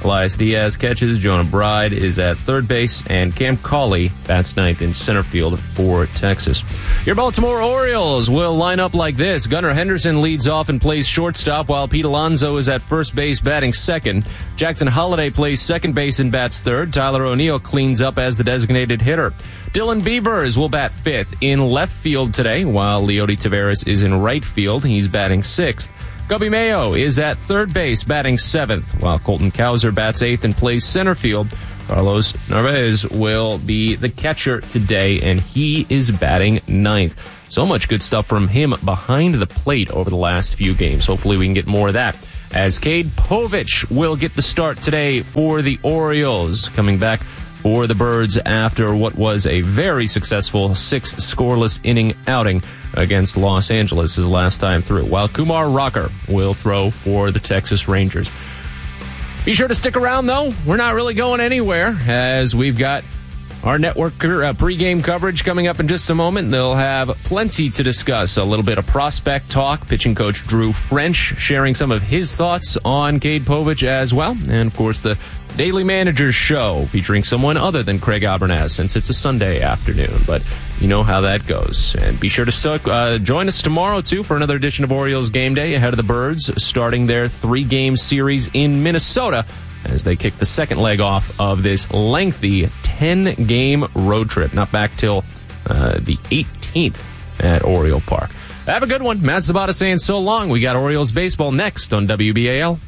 Elias Diaz catches, Jonah Bride is at third base, and Cam Cauley bats ninth in center field for Texas. Your Baltimore Orioles will line up like this. Gunnar Henderson leads off and plays shortstop, while Pete Alonso is at first base batting second. Jackson Holliday plays second base and bats third. Tyler O'Neill cleans up as the designated hitter. Dylan Beavers will bat fifth in left field today, while Leody Taveras is in right field. He's batting sixth. Gubby Mayo is at third base, batting seventh, while Colton Cowser bats eighth and plays center field. Carlos Narvaez will be the catcher today, and he is batting ninth. So much good stuff from him behind the plate over the last few games. Hopefully we can get more of that, as Cade Povich will get the start today for the Orioles, coming back for the Birds after what was a very successful six scoreless inning outing against Los Angeles his last time through, while Kumar Rocker will throw for the Texas Rangers. Be sure to stick around, though. We're not really going anywhere, as we've got our network uh, pregame coverage coming up in just a moment. They'll have plenty to discuss. A little bit of prospect talk. Pitching coach Drew French sharing some of his thoughts on Cade Povich as well. And, of course, the Daily Manager's Show featuring someone other than Craig Abernathy, since it's a Sunday afternoon. But you know how that goes. And be sure to stuck, uh, join us tomorrow, too, for another edition of Orioles Game Day ahead of the Birds starting their three-game series in Minnesota as they kick the second leg off of this lengthy ten-game road trip. Not back till uh, the eighteenth at Oriole Park. Have a good one. Matt Zabata saying so long. We got Orioles baseball next on W B A L.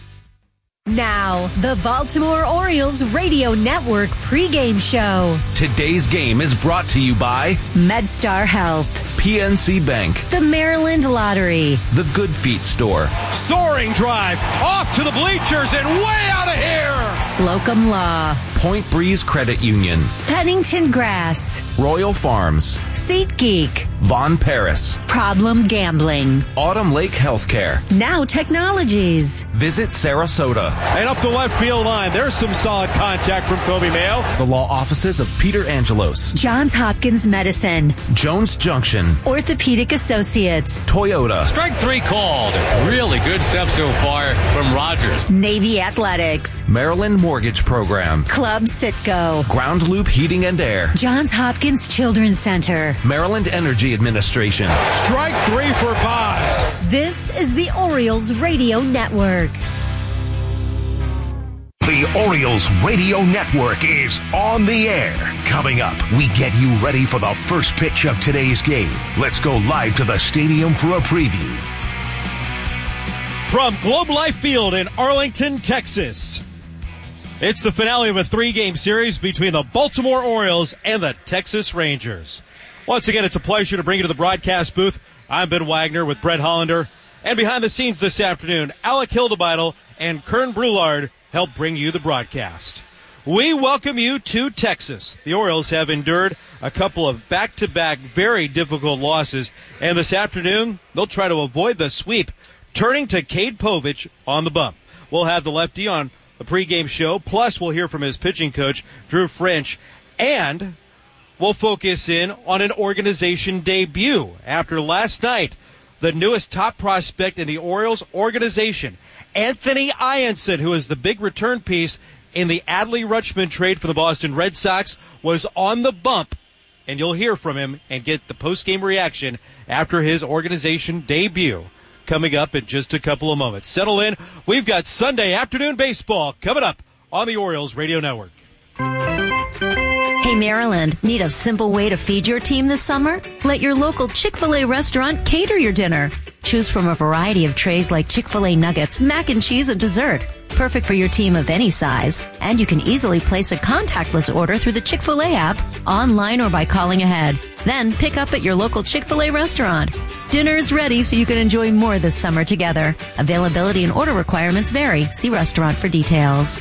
Now, the Baltimore Orioles Radio Network pregame show. Today's game is brought to you by MedStar Health, P N C Bank, the Maryland Lottery, the Good Feet Store, Soaring drive off to the bleachers and way out of here. Slocum Law, Point Breeze Credit Union, Pennington Grass, Royal Farms, SeatGeek, Von Paris, Problem Gambling, Autumn Lake Healthcare, Now Technologies. Visit Sarasota. And up the left field line, there's some solid contact from Kobe Mayo. The law offices of Peter Angelos, Johns Hopkins Medicine, Jones Junction, Orthopedic Associates, Toyota. Strike three called. Really good stuff so far from Rogers. Navy Athletics, Maryland Mortgage Program, Club Citgo, Ground Loop Heating and Air, Johns Hopkins Children's Center, Maryland Energy Administration. Strike three for Boz. This is the Orioles Radio Network. The Orioles Radio Network is on the air. Coming up, we get you ready for the first pitch of today's game. Let's go live to the stadium for a preview. From Globe Life Field in Arlington, Texas, it's the finale of a three-game series between the Baltimore Orioles and the Texas Rangers. Once again, it's a pleasure to bring you to the broadcast booth. I'm Ben Wagner with Brett Hollander. And behind the scenes this afternoon, Alec Hildebeidel and Kern Brulard help bring you the broadcast. We welcome you to Texas. The Orioles have endured a couple of back-to-back very difficult losses, and this afternoon they'll try to avoid the sweep, turning to Cade Povich on the bump. We'll have the lefty on the pregame show, plus we'll hear from his pitching coach, Drew French, and we'll focus in on an organization debut. After last night, the newest top prospect in the Orioles organization, Anthony Ianson, who is the big return piece in the Adley Rutschman trade for the Boston Red Sox, was on the bump, and you'll hear from him and get the post-game reaction after his organization debut coming up in just a couple of moments. Settle in. We've got Sunday afternoon baseball coming up on the Orioles Radio Network. Hey, Maryland, need a simple way to feed your team this summer? Let your local Chick-fil-A restaurant cater your dinner. Choose from a variety of trays like Chick-fil-A nuggets, mac and cheese, and dessert. Perfect for your team of any size. And you can easily place a contactless order through the Chick-fil-A app, online or by calling ahead. Then pick up at your local Chick-fil-A restaurant. Dinner is ready so you can enjoy more this summer together. Availability and order requirements vary. See restaurant for details.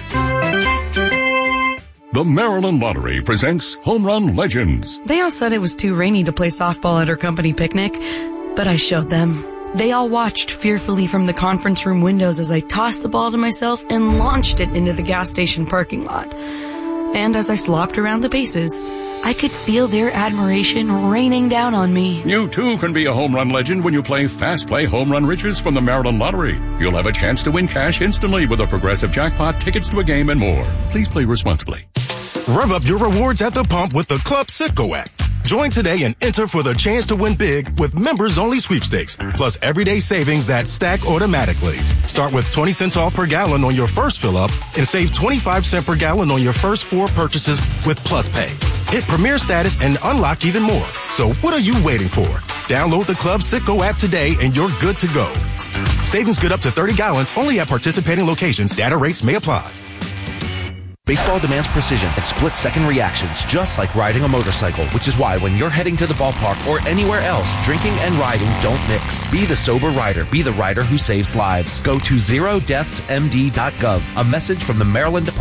The Maryland Lottery presents Home Run Legends. They all said it was too rainy to play softball at our company picnic, but I showed them. They all watched fearfully from the conference room windows as I tossed the ball to myself and launched it into the gas station parking lot. And as I slopped around the bases, I could feel their admiration raining down on me. You too can be a home run legend when you play Fast Play Home Run Riches from the Maryland Lottery. You'll have a chance to win cash instantly with a progressive jackpot, tickets to a game, and more. Please play responsibly. Rev up your rewards at the pump with the Club Citgo app. Join today and enter for the chance to win big with members-only sweepstakes, plus everyday savings that stack automatically. Start with twenty cents off per gallon on your first fill-up and save twenty-five cents per gallon on your first four purchases with Plus Pay. Hit Premier status and unlock even more. So what are you waiting for? Download the Club Citgo app today and you're good to go. Savings good up to thirty gallons only at participating locations. Data rates may apply. Baseball demands precision and split-second reactions, just like riding a motorcycle, which is why when you're heading to the ballpark or anywhere else, drinking and riding don't mix. Be the sober rider. Be the rider who saves lives. Go to zero deaths m d dot gov. A message from the Maryland Department